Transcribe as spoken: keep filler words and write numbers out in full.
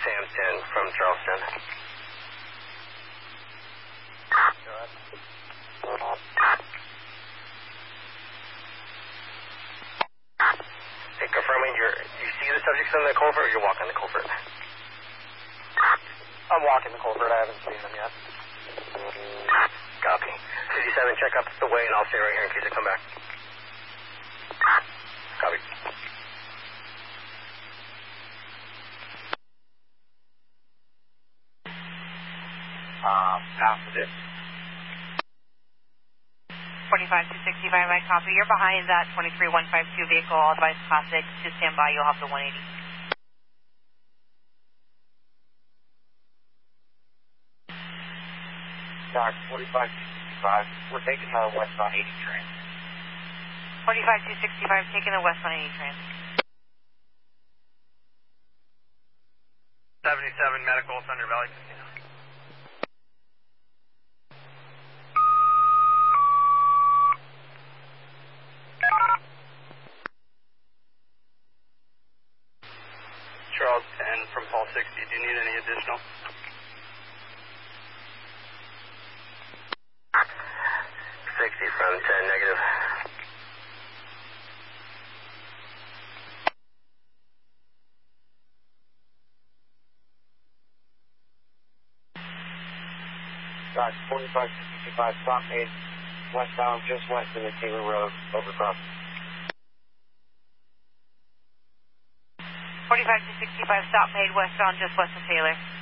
Sam ten from Charleston. Hey, confirming, you're, you see the subjects in the culvert or you're walking the culvert? I'm walking the culvert. I haven't seen them yet. Copy. fifty-seven, check up the way, and I'll stay right here in case they come back. Copy. Um, after this. forty-five two sixty-five, I copy. You're behind that twenty-three one fifty-two vehicle, all device classic. To stand by, you'll have the one eighty. Doc, forty-five two sixty-five. We're taking the westbound eighty train. forty-five two sixty-five, taking the westbound eighty train. seventy-seven, medical, Thunder Valley. Charles ten from Paul sixty. Do you need any additional? sixty from ten, negative. Doc, forty-five two sixty-five, stop made westbound just west of the Taylor Road, overcross. forty-five two sixty-five, stop made westbound just west of Taylor.